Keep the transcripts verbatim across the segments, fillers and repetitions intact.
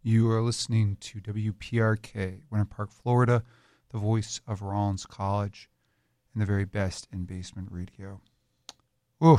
You are listening to W P R K, Winter Park, Florida, the voice of Rollins College, and the very best in basement radio. Ooh,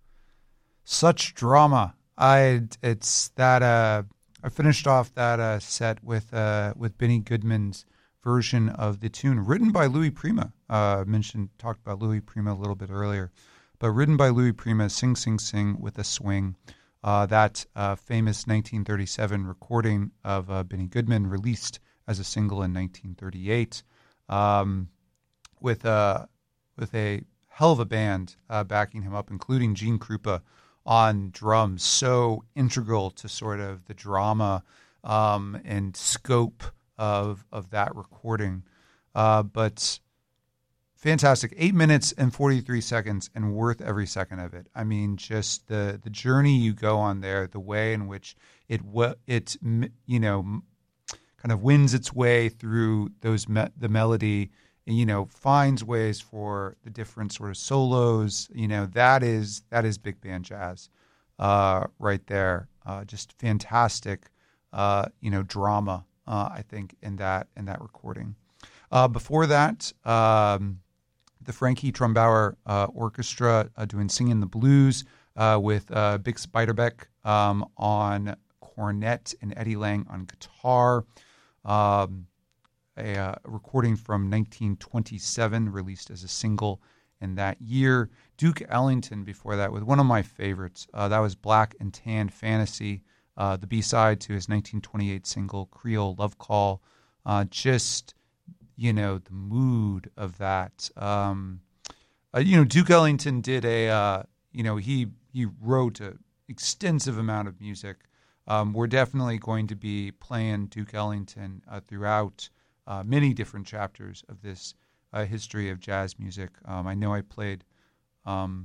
such drama. I it's that uh, I finished off that uh, set with uh, with Benny Goodman's version of the tune, written by Louis Prima. Uh, mentioned talked about Louis Prima a little bit earlier, but written by Louis Prima, "Sing Sing Sing" with a swing. Uh, that uh, famous nineteen thirty-seven recording of uh, Benny Goodman, released as a single in nineteen thirty-eight, um, with a with a hell of a band uh, backing him up, including Gene Krupa on drums, so integral to sort of the drama um, and scope of of that recording. Uh, but fantastic. Eight minutes and forty-three seconds and worth every second of it. I mean, just the, the journey you go on there, the way in which it, it you know, kind of wins its way through those me- the melody, and, you know, finds ways for the different sort of solos. You know, that is that is big band jazz uh, right there. Uh, just fantastic, uh, you know, drama, uh, I think, in that, in that recording. Uh, before that, um, the Frankie Trumbauer uh, Orchestra uh, doing "Singin' the Blues" uh, with uh, Bix Beiderbecke um, on cornet and Eddie Lang on guitar. Um, a uh, recording from nineteen twenty-seven, released as a single in that year. Duke Ellington before that with one of my favorites. Uh, that was "Black and Tan Fantasy," uh, the B-side to his nineteen twenty-eight single "Creole Love Call." Uh, just... you know, the mood of that. Um, uh, you know, Duke Ellington did a, uh, you know, he he wrote an extensive amount of music. Um, we're definitely going to be playing Duke Ellington uh, throughout uh, many different chapters of this uh, history of jazz music. Um, I know I played, um,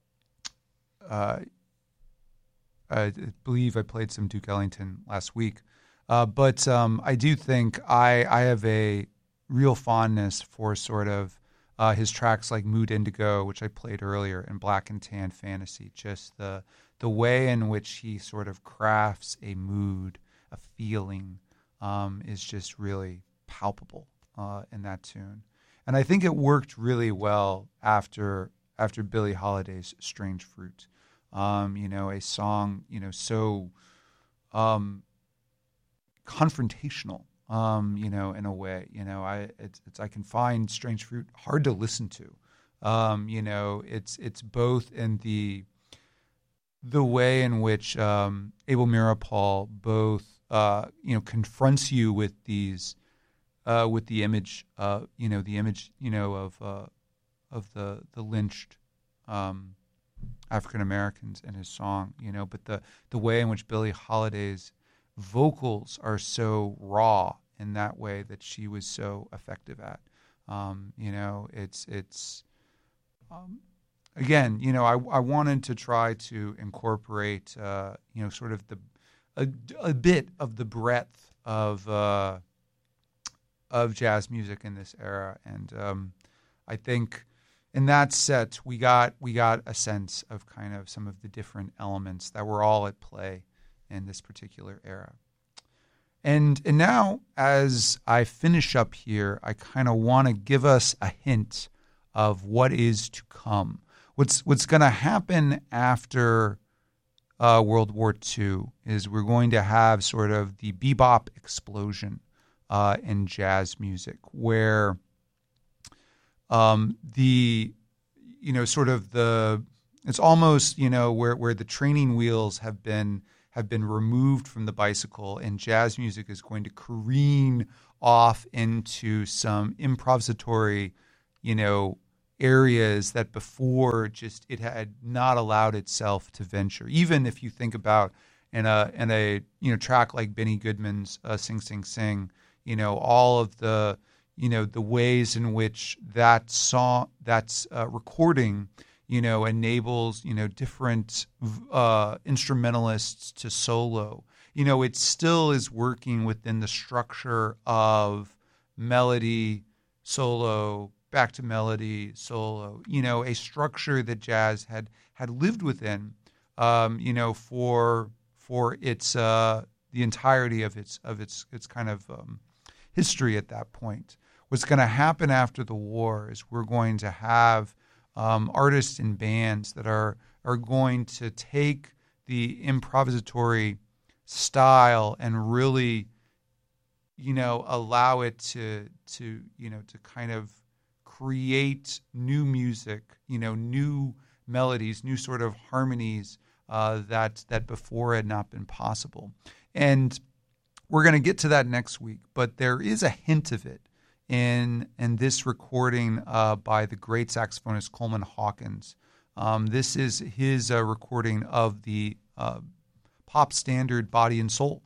uh, I believe I played some Duke Ellington last week. Uh, but um, I do think I, I have a real fondness for sort of uh, his tracks like Mood Indigo, which I played earlier, and Black and Tan Fantasy. Just the the way in which he sort of crafts a mood, a feeling, um, is just really palpable uh, in that tune. And I think it worked really well after after Billie Holiday's Strange Fruit. Um, you know, a song, you know, so um, confrontational. Um, you know, in a way, you know, I it's, it's I can find Strange Fruit hard to listen to. Um, you know, it's it's both in the the way in which um, Abel Meeropol both uh, you know confronts you with these uh, with the image, uh, you know, the image, you know, of uh, of the the lynched um, African Americans in his song, you know, but the the way in which Billie Holiday's vocals are so raw in that way that she was so effective at. Um, you know, it's it's um, again, you know, I I wanted to try to incorporate, uh, you know, sort of the a, a bit of the breadth of uh, of jazz music in this era, and um, I think in that set we got we got a sense of kind of some of the different elements that were all at play in this particular era. And and now, as I finish up here, I kind of want to give us a hint of what is to come. What's what's going to happen after uh, World War Two is we're going to have sort of the bebop explosion uh, in jazz music, where um, the you know sort of the it's almost you know where where the training wheels have been. have been removed from the bicycle, and jazz music is going to careen off into some improvisatory, you know, areas that before just it had not allowed itself to venture. Even if you think about in a in a you know track like Benny Goodman's uh, "Sing Sing Sing," you know, all of the you know the ways in which that song, that's uh, recording, you know, enables, you know, different uh, instrumentalists to solo. You know, it still is working within the structure of melody, solo, back to melody, solo, you know, a structure that jazz had had lived within, um, you know, for for its uh, the entirety of its of its its kind of um, history at that point. What's going to happen after the war is we're going to have um, artists and bands that are are going to take the improvisatory style and really, you know, allow it to to you know to kind of create new music, you know, new melodies, new sort of harmonies uh, that that before had not been possible. And we're going to get to that next week, but there is a hint of it in in this recording uh, by the great saxophonist Coleman Hawkins. Um, this is his uh, recording of the uh, pop standard Body and Soul.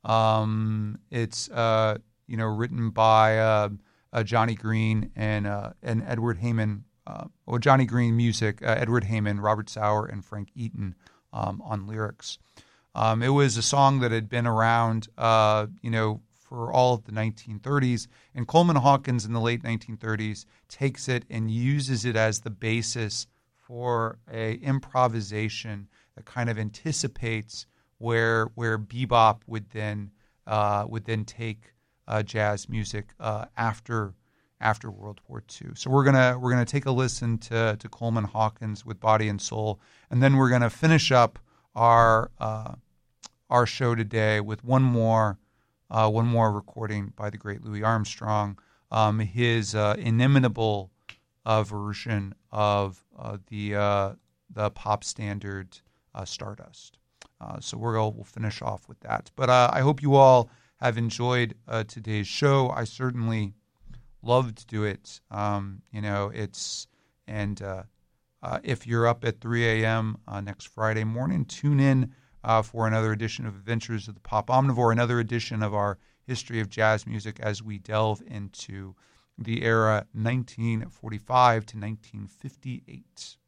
Um, it's uh, you know written by uh, uh, Johnny Green and uh, and Edward Heyman. Uh, well, Johnny Green music, uh, Edward Heyman, Robert Sauer, and Frank Eaton um, on lyrics. Um, it was a song that had been around, uh, you know, for all of the nineteen thirties, and Coleman Hawkins in the late nineteen thirties takes it and uses it as the basis for a improvisation that kind of anticipates where where bebop would then uh, would then take uh, jazz music uh, after after World War Two. So we're gonna we're gonna take a listen to to Coleman Hawkins with Body and Soul, and then we're gonna finish up our uh, our show today with one more uh, one more recording by the great Louis Armstrong, um, his uh, inimitable uh, version of uh, the uh, the pop standard uh, Stardust. Uh, so we're gonna, we'll finish off with that. But uh, I hope you all have enjoyed uh, today's show. I certainly love to do it. Um, you know, it's and uh, uh, if you're up at three a.m. Uh, next Friday morning, tune in uh, for another edition of Adventures of the Pop Omnivore, another edition of our history of jazz music as we delve into the era nineteen forty-five to nineteen fifty-eight.